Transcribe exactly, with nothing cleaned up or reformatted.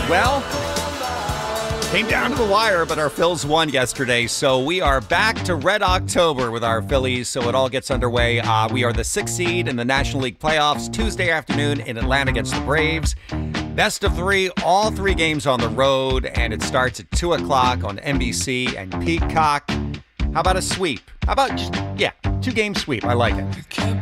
Well, came down to the wire, but our Phils won yesterday, so we are back to Red October with our Phillies, so it all gets underway. Uh, we are the sixth seed in the National League playoffs Tuesday afternoon in Atlanta against the Braves. Best of three, all three games on the road, and it starts at two o'clock on N B C and Peacock. How about a sweep? How about just, yeah, two-game sweep? I like it.